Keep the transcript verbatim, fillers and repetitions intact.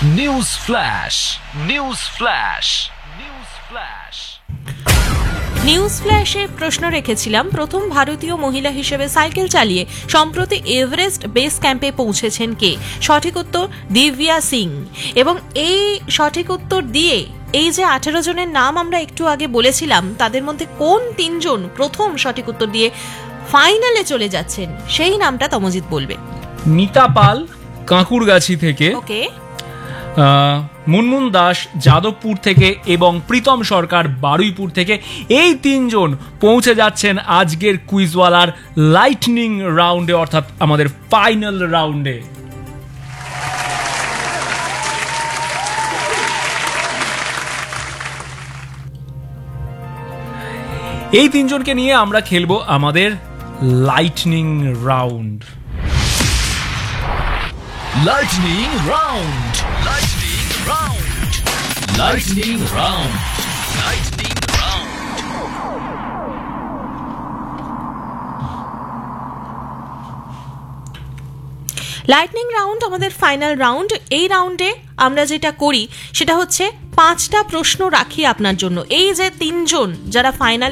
News flash, news flash, news flash. News ফ্ল্যাশে প্রশ্ন রেখেছিলাম, প্রথম ভারতীয় মহিলা হিসেবে সাইকেল চালিয়ে সম্প্রতি এভারেস্ট বেস ক্যাম্পে পৌঁছেছেন কে? সঠিক উত্তর দিব্যা সিং। এবং এই সঠিক উত্তর দিয়ে এই যে আঠেরো জনের নাম আমরা একটু আগে বলেছিলাম, তাদের মধ্যে কোন তিনজন প্রথম সঠিক উত্তর দিয়ে ফাইনালে চলে যাচ্ছেন সেই নামটা তমজিৎ বলবে। মিতা পাল কাঁকুরগাছি থেকে, ওকে, মুনমুন দাস যাদবপুর থেকে এবং প্রীতম সরকার বারুইপুর থেকে, এই তিনজন পৌঁছে যাচ্ছেন আজকের কুইজওয়ালার লাইটনিং রাউন্ডে, অর্থাৎ আমাদের ফাইনাল রাউন্ডে। এই তিনজনকে নিয়ে আমরা খেলবো আমাদের lightning round. Lightning round, lightning round, lightning round, lightning round. Lightning round আমাদের ফাইনাল রাউন্ড। এই রাউন্ডে আমরা যেটা করি সেটা হচ্ছে পাঁচটা প্রশ্ন রাখি আপনার জন্য। এই যে তিনজন যারা ফাইনাল